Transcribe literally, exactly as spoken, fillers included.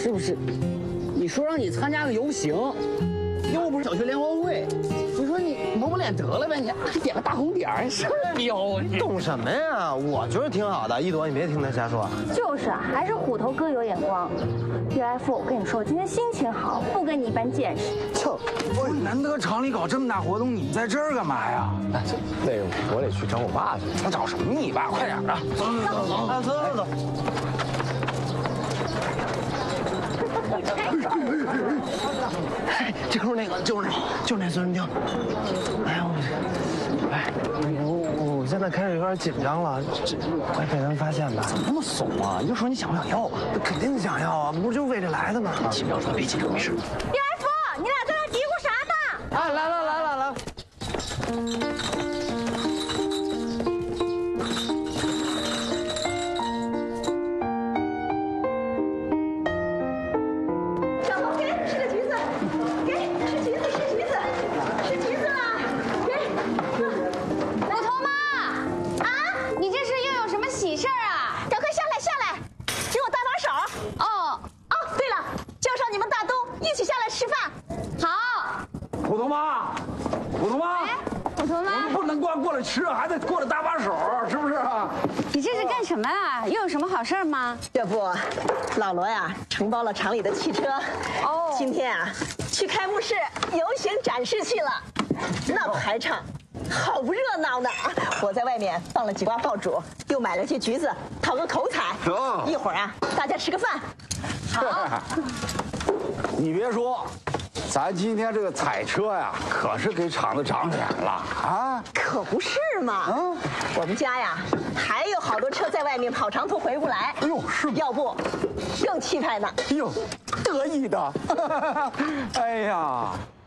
是不是？你说让你参加个游行，又不是小学联欢会，你说你抹抹脸得了呗，你还点个大红点儿，是不是彪啊？你懂什么呀？我觉得挺好的，一朵你别听他瞎说。 就是啊，还是虎头哥有眼光。岳来福，我跟你说，我今天心情好，不跟你一般见识。 就，不是难得厂里搞这么大活动，你们在这儿干嘛呀？ 那那个我得去找我爸去。 我找什么你爸？快点的！走走走走走走。 哎，就是那个，就是就是那孙丁。哎呀，我，哎，我我现在开始有点紧张了，这快被人发现吧？ 怎么那么怂啊？你就说你想不想要吧？ 肯定想要啊，不是就为这来的吗？ 轻描说，别紧张，没事。 岳来福，你俩在那嘀咕啥呢？ 啊，来了来了来了。 虎头妈，虎头妈， 虎头妈， 我们不能光过来吃，还得过来搭把手，是不是啊？ 你这是干什么啊？又有什么好事吗？ 这不，老罗呀承包了厂里的汽车，哦，今天啊去开幕式游行展示去了，那排场好不热闹呢。我在外面放了几挂爆竹，又买了些橘子，讨个口彩。 哦， 一会儿啊大家吃个饭。 好，你别说。咱今天这个彩车呀，可是给厂子长脸了啊！ 可不是嘛，嗯，我们家呀还有好多车在外面跑长途回不来。 哎呦，是吗？ 要不更气派呢？ 哎呦，得意的！哎呀，